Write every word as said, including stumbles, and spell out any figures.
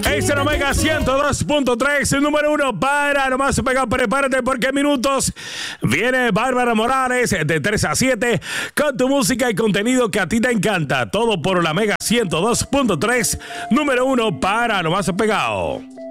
Es el Omega ciento dos punto tres, el número uno para nomás pegar. Prepárate porque en minutos viene Bárbara Morales de tres a siete con tu música y contenido que a ti te encanta. Todo por la Mega ciento dos punto tres, número uno para nomás pegado.